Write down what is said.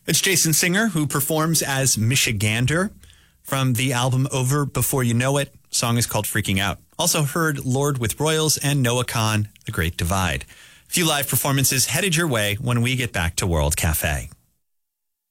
It's Jason Singer, who performs as Michigander from the album Over Before You Know It. Song is called Freaking Out. Also heard Lord with Royals and Noah Kahan, The Great Divide. A few live performances headed your way when we get back to World Cafe.